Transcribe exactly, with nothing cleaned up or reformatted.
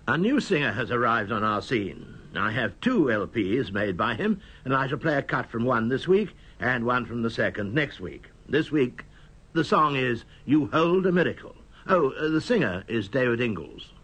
A new singer has arrived on our scene. I have two L Ps made by him, and I shall play a cut from one this week and one from the second next week. This week, the song is You Hold a Miracle. Oh, uh, the singer is David Ingalls.